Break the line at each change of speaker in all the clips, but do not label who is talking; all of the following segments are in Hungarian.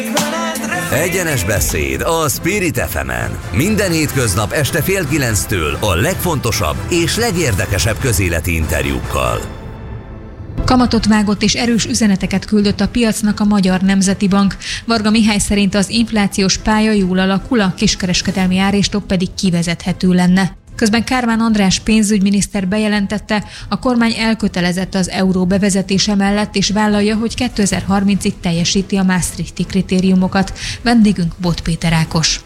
Egyenes beszéd a Spirit FM-en. Minden hétköznap este 8:30-től a legfontosabb és legérdekesebb közéleti interjúkkal.
Kamatot vágott és erős üzeneteket küldött a piacnak a Magyar Nemzeti Bank. Varga Mihály szerint az inflációs pálya jól alakul, a kiskereskedelmi áréstok pedig kivezethető lenne. Közben Kármán András pénzügyminiszter bejelentette, a kormány elkötelezett az euró bevezetése mellett, és vállalja, hogy 2030-ig teljesíti a Maastrichti kritériumokat. Vendégünk Bot Péter Ákos.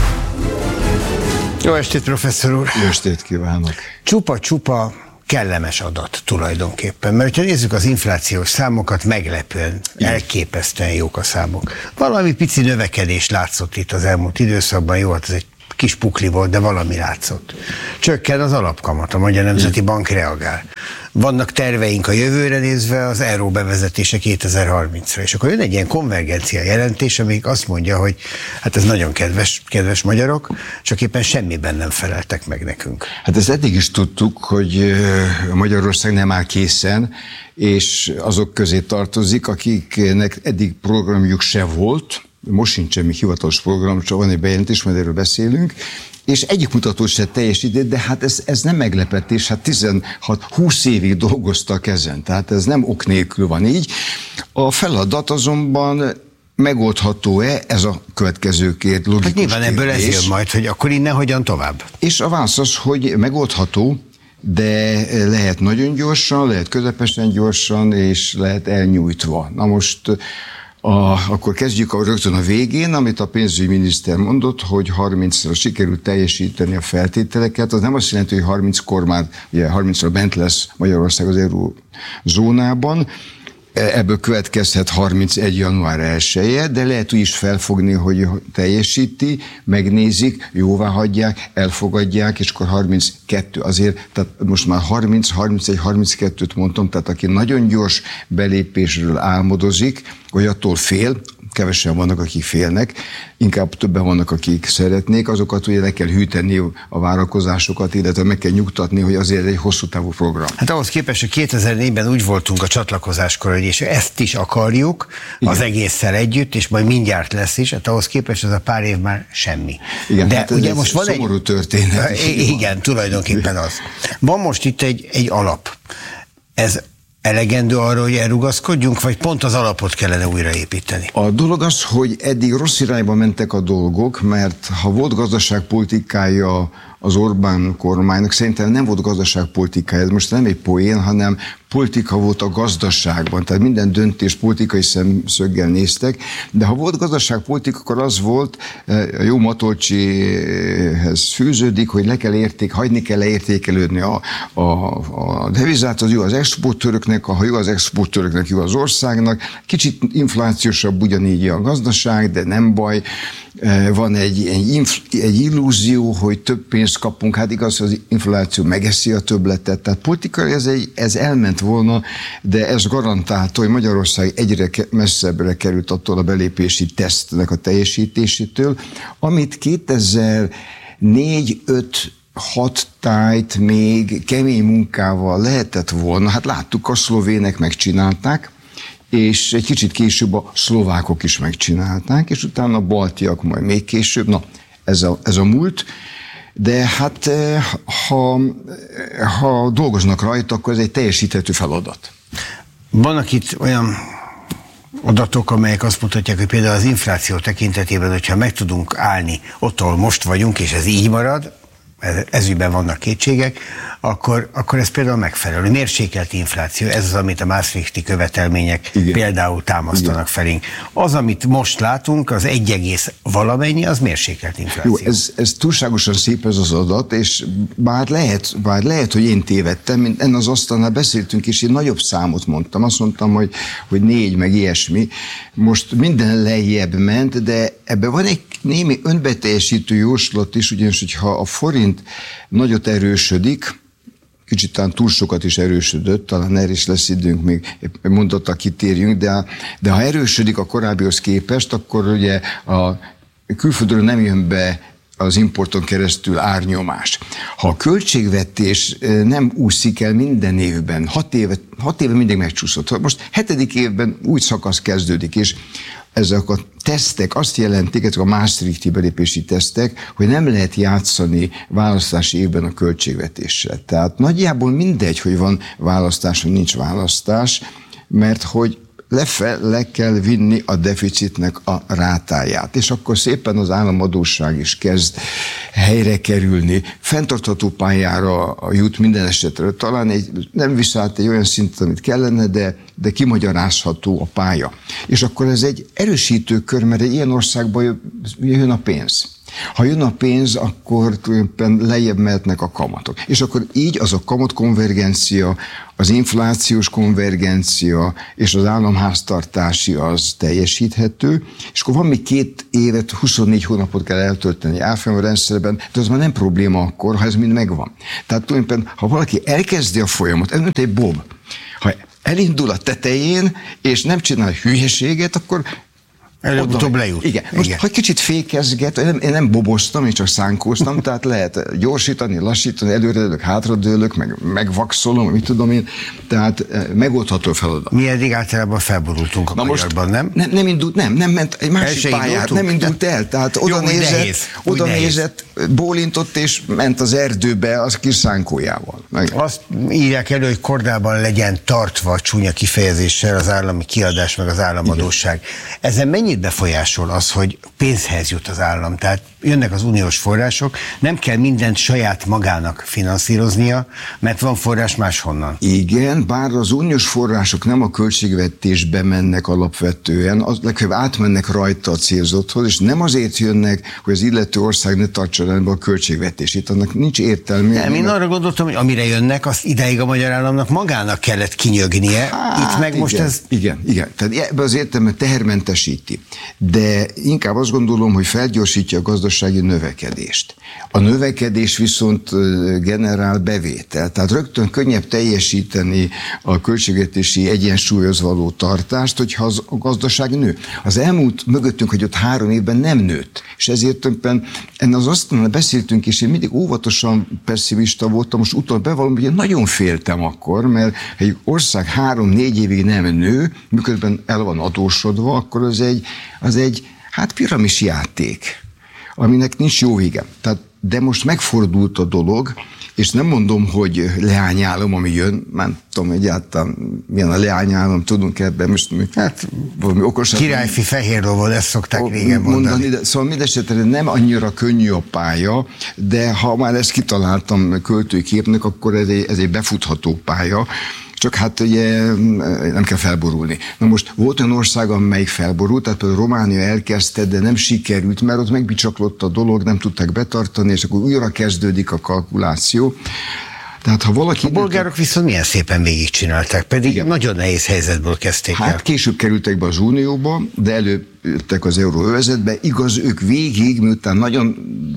Jó estét, professzor úr!
Jó estét kívánok!
Csupa-csupa kellemes adat tulajdonképpen, mert ha nézzük az inflációs számokat, meglepően, elképesztően jók a számok. Valami pici növekedés látszott itt az elmúlt időszakban, jó, hát ez egy kis pukli volt, de valami látszott. Csökken az alapkamat, a Magyar Nemzeti Bank reagál. Vannak terveink a jövőre nézve, az euró bevezetése 2030-ra, és akkor jön egy ilyen konvergencia jelentés, amelyik azt mondja, hogy hát ez nagyon kedves magyarok, csak éppen semmiben nem feleltek meg nekünk.
Hát ezt eddig is tudtuk, hogy Magyarország nem áll készen, és azok közé tartozik, akiknek eddig programjuk se volt, most sincs semmi hivatalos program, csak van egy bejelentés, majd erről beszélünk, és egyik mutató se teljesített, de hát ez nem meglepetés, hát 16-20 évig dolgoztak ezen, tehát ez nem ok nélkül van így. A feladat azonban megoldható-e, ez a következő két logikus
hát nyilván ebből ez jön majd, hogy akkor innen hogyan tovább?
És a válasz az, hogy megoldható, de lehet nagyon gyorsan, lehet közepesen gyorsan, és lehet elnyújtva. Na most akkor kezdjük rögtön a végén, amit a pénzügyminiszter mondott, hogy 30-ra sikerült teljesíteni a feltételeket. Az nem azt jelenti, hogy 30-kor már, ugye 30-ra bent lesz Magyarország az eurózónában. Ebből következhet 31. január 1-je, de lehet úgy is felfogni, hogy teljesíti, megnézik, jóvá hagyják, elfogadják, és akkor 32 azért, tehát most már 30, 31, 32-t mondtam, tehát aki nagyon gyors belépésről álmodozik, vagy attól fél, kevesen vannak, akik félnek, inkább többen vannak, akik szeretnék, azokat ugye le kell hűteni a várakozásokat, illetve meg kell nyugtatni, hogy azért egy hosszú távú program.
Hát ahhoz képest, hogy 2004-ben úgy voltunk a csatlakozáskor, hogy és ezt is akarjuk, igen, az egésszel együtt, és majd mindjárt lesz is, hát ahhoz képest az a pár év már semmi.
Igen, de hát ugye most van szomorú történet.
Igen, tulajdonképpen az. Van most itt egy alap. Ez elegendő arra, hogy elrugaszkodjunk, vagy pont az alapot kellene újraépíteni?
A dolog az, hogy eddig rossz irányba mentek a dolgok, mert ha volt gazdaságpolitikája az Orbán kormánynak, szerintem nem volt gazdaságpolitikája, ez most nem egy poén, hanem politika volt a gazdaságban, tehát minden döntés politikai szemszöggel néztek, de ha volt gazdaságpolitika, akkor az volt, a jó Matolcsihez fűződik, hogy hagyni kell leértékelődni a devizát, az jó az exportőröknek, ha jó az exportőröknek, jó az országnak, kicsit inflációsabb ugyanígy a gazdaság, de nem baj, van egy illúzió, hogy több pénzt kapunk, hát igaz, hogy az infláció megeszi a többletet, tehát politikai ez elment volna, de ez garantálta, hogy Magyarország egyre messzebbre került attól a belépési tesztnek a teljesítésétől, amit 2004-5-6 tájt még kemény munkával lehetett volna, hát láttuk, a szlovének megcsinálták, és egy kicsit később a szlovákok is megcsinálták, és utána a baltiak majd még később, na ez a múlt, de hát ha dolgoznak rajta, akkor ez egy teljesíthető feladat.
Vannak itt olyan adatok, amelyek azt mutatják, hogy például az infláció tekintetében, hogyha meg tudunk állni ott, ahol most vagyunk, és ez így marad, ezügyben vannak kétségek, akkor ez például megfelelő. Mérsékelt infláció, ez az, amit a Maastrichti követelmények például támasztanak felénk. Az, amit most látunk, az 1, valamennyi, az mérsékelt infláció.
Jó, ez túlságosan szép ez az adat, és bár lehet, hogy én tévedtem, mint ennek az asztalnál beszéltünk, és én nagyobb számot mondtam. Azt mondtam, hogy 4, meg ilyesmi. Most minden lejjebb ment, de ebben van egy némi önbeteljesítő jóslat is, ugyanis, hogyha a forint nagyot erősödik, kicsit talán túl sokat is erősödött, talán erre is lesz időnk, még mondattal kitérjünk, de ha erősödik a korábbihoz képest, akkor ugye a külföldről nem jön be az importon keresztül árnyomás. Ha a költségvetés nem úszik el minden évben, 6 éve mindig megcsúszott. Most 7. évben új szakasz kezdődik, és ezek a tesztek azt jelentik, ezek a Maastrichti belépési tesztek, hogy nem lehet játszani választási évben a költségvetéssel. Tehát nagyjából mindegy, hogy van választás, vagy nincs választás, mert hogy le kell vinni a deficitnek a rátáját, és akkor szépen az államadósság is kezd helyre kerülni, fenntartható pályára jut minden esetre, talán nem viszont egy olyan szintet, amit kellene, de kimagyarázható a pálya. És akkor ez egy erősítő kör, mert egy ilyen országban jön a pénz. Ha jön a pénz, akkor tulajdonképpen lejjebb mehetnek a kamatok. És akkor így az a kamatkonvergencia, az inflációs konvergencia és az államháztartási az teljesíthető, és akkor van még 2 évet, 24 hónapot kell eltölteni árfolyam rendszerben, de az már nem probléma akkor, ha ez mind megvan. Tehát tulajdonképpen, ha valaki elkezdi a folyamot, ez mint egy bob, ha elindul a tetején, és nem csinál hülyeséget, akkor
előbb-utóbb lejut.
Igen. Most, ha kicsit fékezget, én nem boboztam, én csak szánkóztam, tehát lehet gyorsítani, lassítani, előredőlök, hátradőlök, megvakszolom, mit tudom én, tehát megoldható feladat.
Mi eddig általában felborultunk a magyarban, nem?
Nem ment egy másik pályát, nem indult el, tehát oda nézett, bólintott és ment az erdőbe az kis szánkójával.
Azt írják elő, hogy kordában legyen tartva csúnya kifejezéssel az állami kiadás, meg az államadósság. Ezen mennyit befolyásol az, hogy pénzhez jut az állam? Tehát jönnek az uniós források, nem kell mindent saját magának finanszíroznia, mert van forrás máshonnan.
Igen, bár az uniós források nem a költségvetésbe mennek alapvetően, az legfeljebb átmennek rajta a célzotthoz, és nem azért jönnek, hogy az illető ország ne tartsa rendbe a költségvetését, annak nincs értelme.
Nem, én arra gondoltam, hogy amire jönnek, azt ideig a magyar államnak magának kellett kinyögnie. Itt meg most ez...
Igen. Tehát ebben az értelemben tehermentesíti. De inkább azt gondolom, hogy felgyorsítja a gazdasági növekedést. A növekedés viszont generál bevétel. Tehát rögtön könnyebb teljesíteni a költségvetési egyensúlyhoz való tartást, hogyha a gazdaság nő. Az elmúlt mögöttünk, hogy ott 3 évben nem nőtt. És ezért tulajdonképpen ennek az asztalnál beszéltünk, és én mindig óvatosan pessimista voltam, most utána bevallom, hogy én nagyon féltem akkor, mert egy ország 3-4 évig nem nő, miközben el van adósodva, akkor az egy piramis játék, aminek nincs jó vége. De most megfordult a dolog, és nem mondom, hogy leányálom, ami jön, nem tudom egyáltalán milyen a leányálom, tudunk ebben most valami okosat.
Királyfi fehér lovon, ezt szokták régen mondani.
De, szóval mindesetre nem annyira könnyű a pálya, de ha már ezt kitaláltam költőképnek, akkor ez egy befutható pálya, csak hát ugye nem kell felborulni. Na most volt olyan ország, amelyik felborult, tehát például Románia elkezdte, de nem sikerült, mert ott megbicsaklott a dolog, nem tudták betartani, és akkor újra kezdődik a kalkuláció. Tehát, ha valaki...
A bolgárok viszont milyen szépen végigcsinálták, pedig igen, nagyon nehéz helyzetből kezdték el.
Hát később kerültek be az Unióba, de előttek az euróövezetbe. Igaz, ők végig, miután nagyon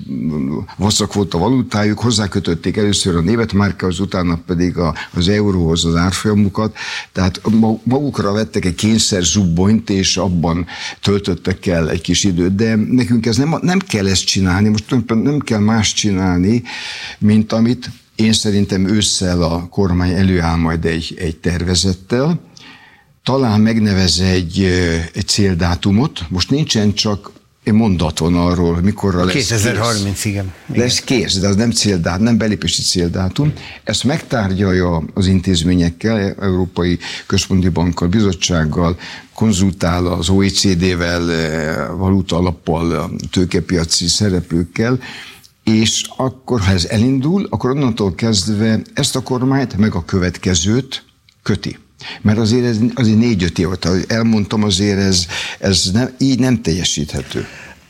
vaszak volt a valutájuk, hozzákötötték először a német márkához, utána pedig az euróhoz az árfolyamukat. Tehát magukra vettek egy kényszer zubbonyt, és abban töltöttek el egy kis időt. De nekünk ez nem kell ezt csinálni, most nem kell más csinálni, mint amit én szerintem ősszel a kormány előáll majd egy tervezettel, talán megnevez egy céldátumot, most nincsen csak egy mondat van arról, mikorra lesz
2030, igen.
Lesz kész, de az nem céldátum, nem belépési céldátum. Ezt megtárgyalja az intézményekkel, Európai Központi Bankkal, Bizottsággal, konzultál az OECD-vel, Valuta Alappal, tőkepiaci szereplőkkel, és akkor, ha ez elindul, akkor onnantól kezdve ezt a kormányt, meg a következőt köti. Mert azért 4-5 év, ahogy elmondtam, azért ez így nem teljesíthető.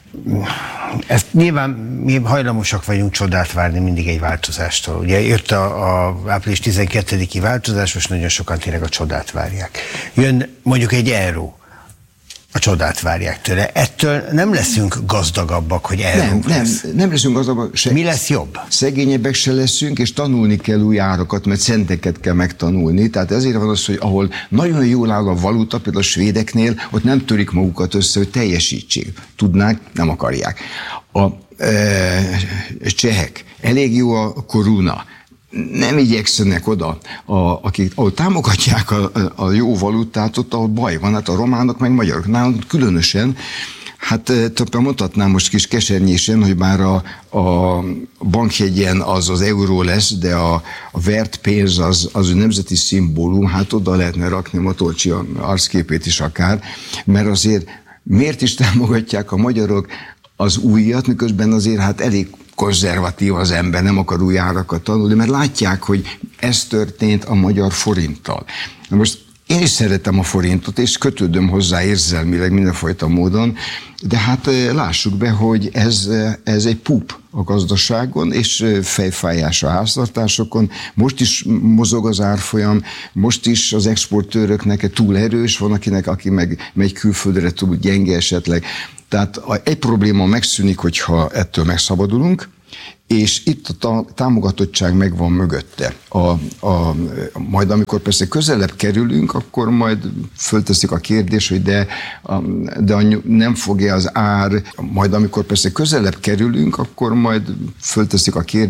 Ezt nyilván mi hajlamosak vagyunk csodát várni mindig egy változástól. Ugye jött a április 12-i változás, most nagyon sokan tényleg a csodát várják. Jön mondjuk egy euró. A csodát várják tőle. Ettől nem leszünk gazdagabbak, hogy eurónk lesz.
Nem leszünk gazdagabbak.
Mi lesz jobb?
Szegényebbek se leszünk, és tanulni kell új árakat, mert centeket kell megtanulni. Tehát ezért van az, hogy ahol nagyon jól áll a valuta, például a svédeknél, ott nem törik magukat össze, hogy teljesítsék. Tudnák, nem akarják. A csehek, elég jó a koruna. nem igyekszenek oda, ahol támogatják a jó valutát, ott ahol baj van, hát a románok meg magyarok. Nálunk különösen, hát többen mondhatnám most kis kesernyésen, hogy bár a bankjegyen az euró lesz, de a vert pénz az nemzeti szimbólum, hát oda lehetne rakni Matolcsi arcképét is akár, mert azért miért is támogatják a magyarok az újat, miközben azért hát elég konzervatív az ember, nem akar új árakat tanulni, mert látják, hogy ez történt a magyar forinttal. Na most én is szeretem a forintot, és kötődöm hozzá érzelmileg mindenfajta módon, de hát lássuk be, hogy ez egy pup a gazdaságon, és fejfájás a háztartásokon. Most is mozog az árfolyam, most is az exportőröknek túl erős, van aki meg megy külföldre, túl gyenge esetleg. Tehát egy probléma megszűnik, hogyha ettől megszabadulunk, és itt a támogatottság megvan mögötte. Majd amikor persze közelebb kerülünk, akkor majd fölteszik a kérdés, hogy de nem fogja az ár, majd amikor persze közelebb kerülünk, akkor majd fölteszik a kérdés,